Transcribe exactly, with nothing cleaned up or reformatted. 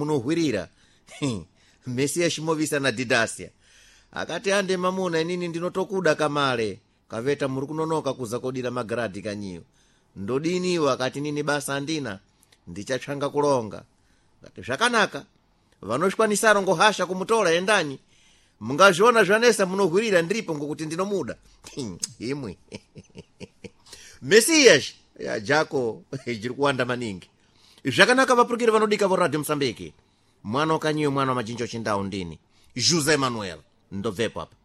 munohwirira mesiya shimovisa na didasia akati ande mamuna inini ndinotokuda kamale kaveta muri kunonoka kuza kodira magaradi kanyiyo ndodiniwa akati nini basa andina ndichatsvanga kulonga ngati zvakanaka vanoshwanisaro ngohasha kumutola endani mungazviona zvanesa munohwirira ndiripo ngokuti ndinomuda imwe mesiyas ya jako jiri kuwanda maningi zvakanaka vapurukiri vanodika voradhi Msambiki mwana wakanyiyo mwana wa machinjo chindau ndini Jose Manuel ndobvepo apa.